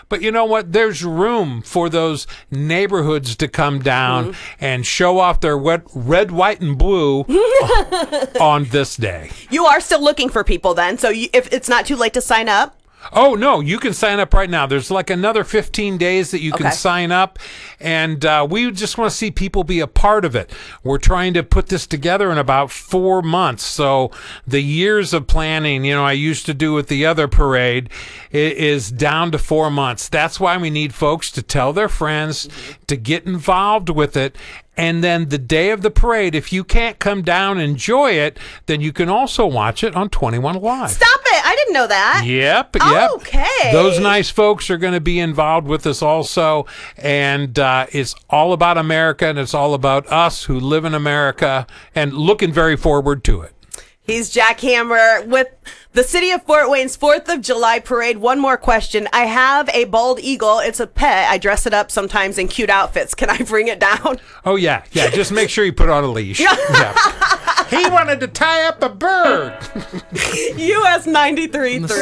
But you know what? There's room for those neighborhoods to come down and show off their red, white, and blue on this day. You are still looking for people then, so if it's not too late to sign up. Oh, no, you can sign up right now. There's like another 15 days that you can sign up, and we just want to see people be a part of it. We're trying to put this together in about 4 months, so the years of planning, I used to do with the other parade, is down to 4 months. That's why we need folks to tell their friends to get involved with it. And then the day of the parade, if you can't come down and enjoy it, then you can also watch it on 21 Live. Stop it! I didn't know that. Yep. Okay. Those nice folks are going to be involved with us also. And it's all about America, and it's all about us who live in America, and looking very forward to it. He's Jack Hammer with the City of Fort Wayne's 4th of July parade. One more question. I have a bald eagle. It's a pet. I dress it up sometimes in cute outfits. Can I bring it down? Oh, yeah. Yeah, just make sure you put on a leash. Yeah. He wanted to tie up a bird. US 93.3.